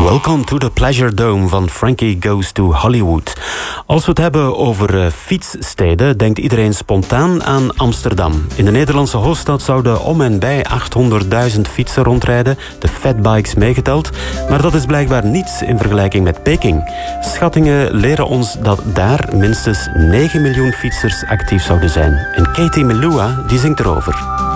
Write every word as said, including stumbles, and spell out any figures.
Welcome to the Pleasure Dome van Frankie Goes to Hollywood. Als we het hebben over uh, fietssteden, denkt iedereen spontaan aan Amsterdam. In de Nederlandse hoofdstad zouden om en bij achthonderdduizend fietsen rondrijden, de fatbikes meegeteld. Maar dat is blijkbaar niets in vergelijking met Peking. Schattingen leren ons dat daar minstens negen miljoen fietsers actief zouden zijn. En Katie Melua, die zingt erover.